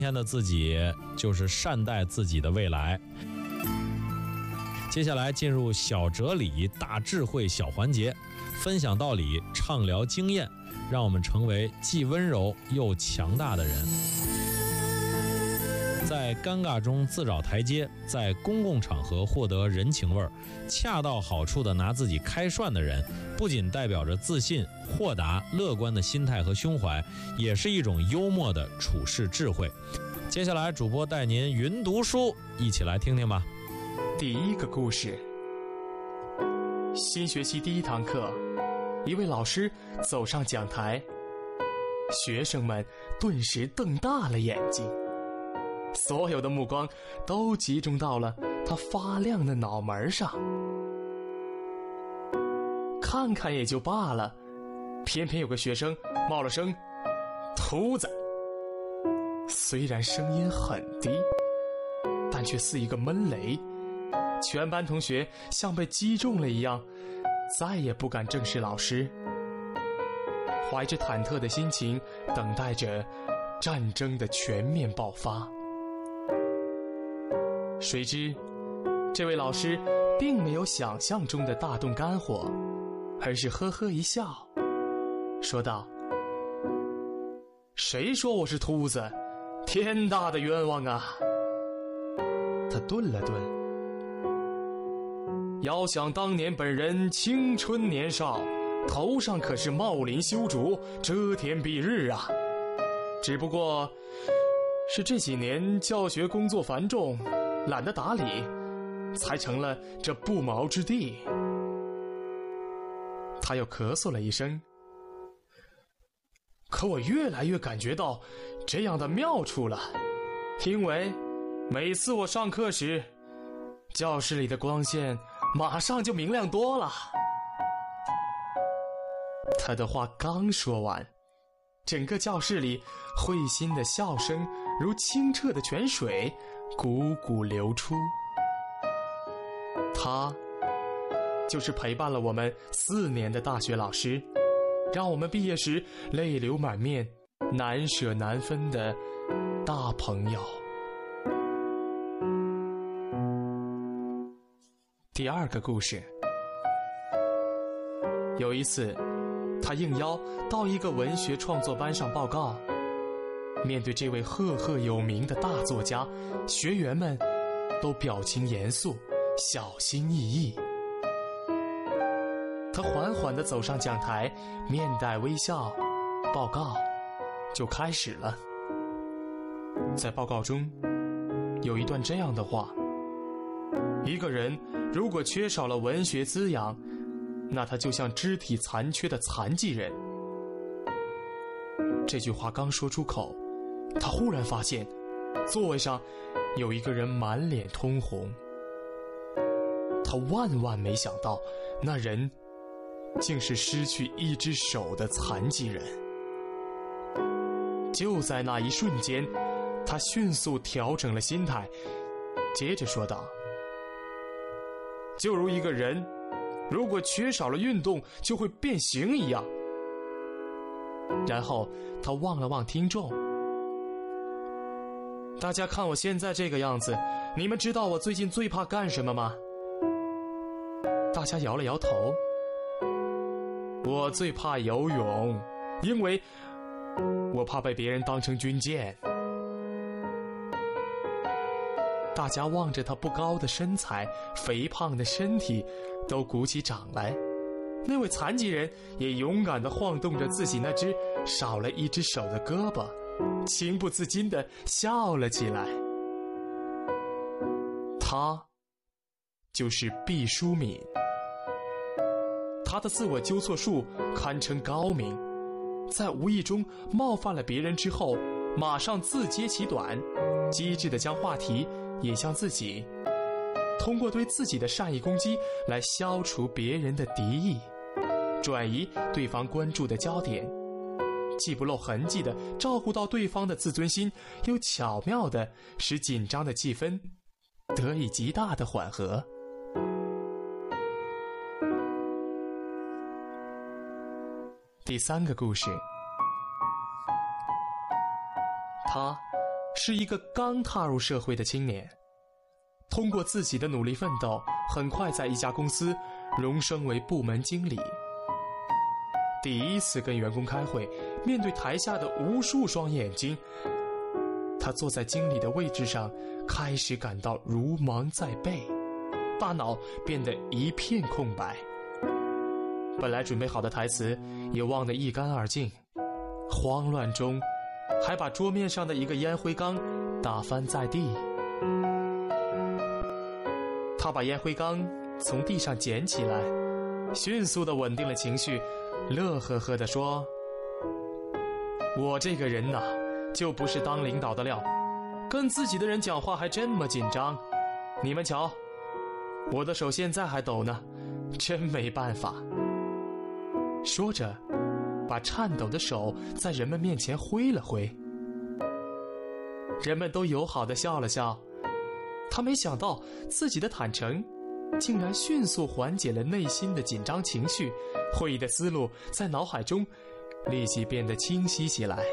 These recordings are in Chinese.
天的自己就是善待自己的未来。接下来进入小哲理大智慧小环节，分享道理，畅聊经验，让我们成为既温柔又强大的人。在尴尬中自找台阶，在公共场合获得人情味儿，恰到好处地拿自己开涮的人，不仅代表着自信、豁达、乐观的心态和胸怀，也是一种幽默的处世智慧。接下来主播带您云读书，一起来听听吧。 第一个故事，新学期第一堂课，一位老师走上讲台，学生们顿时瞪大了眼睛，所有的目光都集中到了他发亮的脑门上。看看也就罢了，偏偏有个学生冒了声秃子，虽然声音很低，但却似一个闷雷。全班同学像被击中了一样，再也不敢正视老师，怀着忐忑的心情等待着战争的全面爆发。谁知这位老师并没有想象中的大动肝火，而是呵呵一笑，说道：谁说我是秃子？天大的冤枉啊！他顿了顿，遥想当年本人青春年少，头上可是茂林修竹，遮天蔽日啊。只不过是这几年教学工作繁重，懒得打理，才成了这不毛之地。他又咳嗽了一声，可我越来越感觉到这样的妙处了，因为每次我上课时，教室里的光线马上就明亮多了。他的话刚说完，整个教室里会心的笑声如清澈的泉水汩汩流出。他就是陪伴了我们4年的大学老师，让我们毕业时泪流满面、难舍难分的大朋友。第二个故事，有一次他应邀到一个文学创作班上报告，面对这位赫赫有名的大作家，学员们都表情严肃，小心翼翼。他缓缓地走上讲台，面带微笑，报告就开始了。在报告中有一段这样的话：一个人如果缺少了文学滋养，那他就像肢体残缺的残疾人。这句话刚说出口，他忽然发现座位上有一个人满脸通红。他万万没想到，那人竟是失去一只手的残疾人。就在那一瞬间，他迅速调整了心态，接着说道：就如一个人如果缺少了运动就会变形一样。然后他望了望听众，大家看我现在这个样子，你们知道我最近最怕干什么吗？大家摇了摇头。我最怕游泳，因为我怕被别人当成军舰。大家望着他不高的身材，肥胖的身体都鼓起掌来。那位残疾人也勇敢地晃动着自己那只少了一只手的胳膊，情不自禁地笑了起来。他就是毕淑敏。他的自我纠错术堪称高明，在无意中冒犯了别人之后，马上自揭其短，机智地将话题引向自己，通过对自己的善意攻击来消除别人的敌意，转移对方关注的焦点，既不露痕迹地照顾到对方的自尊心，又巧妙地使紧张的气氛得以极大的缓和。第三个故事，他是一个刚踏入社会的青年，通过自己的努力奋斗，很快在一家公司荣升为部门经理。第一次跟员工开会，面对台下的无数双眼睛，他坐在经理的位置上，开始感到如芒在背，大脑变得一片空白。本来准备好的台词也忘得一干二净，慌乱中还把桌面上的一个烟灰缸打翻在地。他把烟灰缸从地上捡起来，迅速地稳定了情绪，乐呵呵地说：我这个人呐，就不是当领导的料，跟自己的人讲话还这么紧张。你们瞧，我的手现在还抖呢，真没办法。说着，把颤抖的手在人们面前挥了挥。人们都友好地笑了笑，他没想到自己的坦诚竟然迅速缓解了内心的紧张情绪，会议的思路在脑海中立即变得清晰起来。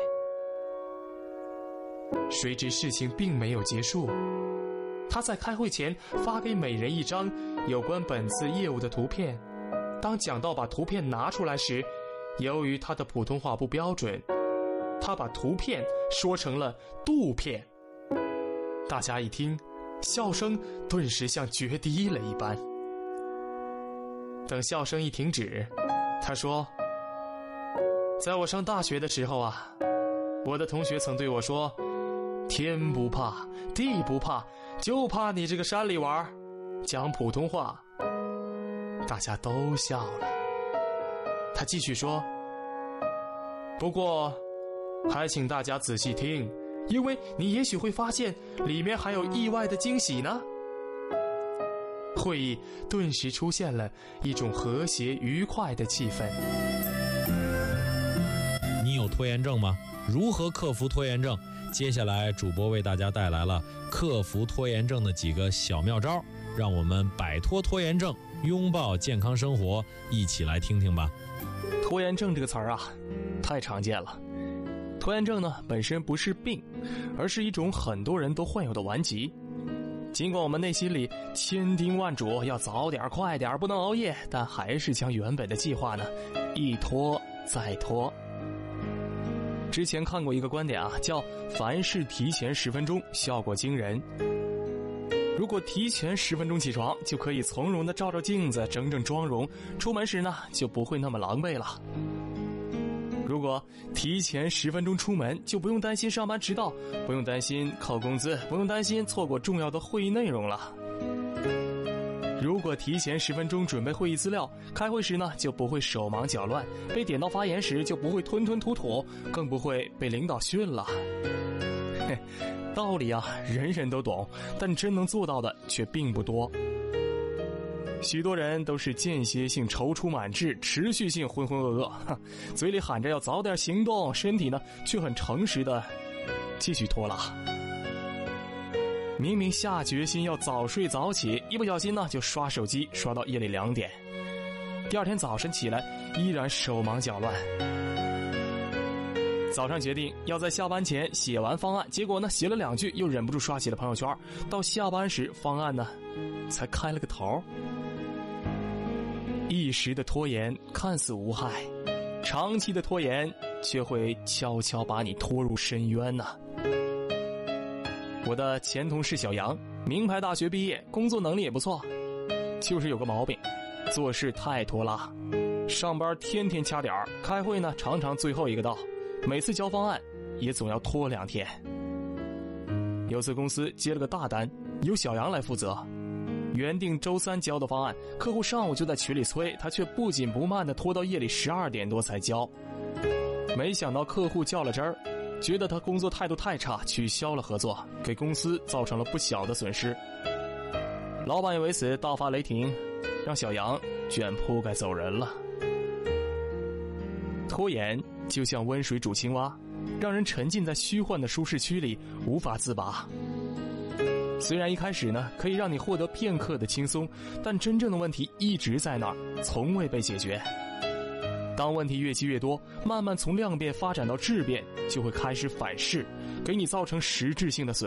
谁知事情并没有结束，他在开会前发给每人一张有关本次业务的图片。当讲到把图片拿出来时，由于他的普通话不标准，他把图片说成了肚片。大家一听，笑声顿时像决堤了一般。等笑声一停止，他说：在我上大学的时候啊，我的同学曾对我说，天不怕地不怕，就怕你这个山里娃讲普通话。大家都笑了。他继续说，不过还请大家仔细听，因为你也许会发现里面还有意外的惊喜呢。会议顿时出现了一种和谐愉快的气氛。 你有拖延症吗？如何克服拖延症？接下来主播为大家带来了克服拖延症的几个小妙招，让我们摆脱拖延症，拥抱健康生活，一起来听听吧。 拖延症这个词儿啊，太常见了。拖延症呢，本身不是病，而是一种很多人都患有的顽疾。尽管我们内心里千叮万嘱要早点快点，不能熬夜，但还是将原本的计划呢一拖再拖。之前看过一个观点啊，叫凡事提前10分钟，效果惊人。如果提前10分钟起床，就可以从容地照照镜子，整整妆容，出门时呢就不会那么狼狈了。如果提前10分钟出门，就不用担心上班迟到，不用担心扣工资，不用担心错过重要的会议内容了。如果提前10分钟准备会议资料，开会时呢就不会手忙脚乱，被点到发言时就不会吞吞吐吐，更不会被领导训了。道理啊，人人都懂，但真能做到的却并不多。许多人都是间歇性踌躇满志，持续性浑浑噩噩，嘴里喊着要早点行动，身体呢却很诚实的继续拖拉。明明下决心要早睡早起，一不小心呢就刷手机刷到夜里2点，第二天早晨起来依然手忙脚乱。早上决定要在下班前写完方案，结果呢写了2句又忍不住刷起了朋友圈，到下班时方案呢才开了个头。一时的拖延看似无害，长期的拖延却会悄悄把你拖入深渊呢。我的前同事小杨，名牌大学毕业，工作能力也不错，就是有个毛病，做事太拖拉，上班天天掐点，开会呢常常最后一个到，每次交方案也总要拖2天。有次公司接了个大单，由小杨来负责，原定周3交的方案，客户上午就在群里催，他却不紧不慢地拖到夜里12点多才交。没想到客户较了真儿，觉得他工作态度太差，取消了合作，给公司造成了不小的损失。老板也为此大发雷霆，让小杨卷铺盖走人了。拖延就像温水煮青蛙，让人沉浸在虚幻的舒适区里无法自拔。虽然一开始呢可以让你获得片刻的轻松，但真正的问题一直在那儿，从未被解决。 当问题越积越多，慢慢从量变发展到质变，就会开始反噬，给你造成实质性的损害。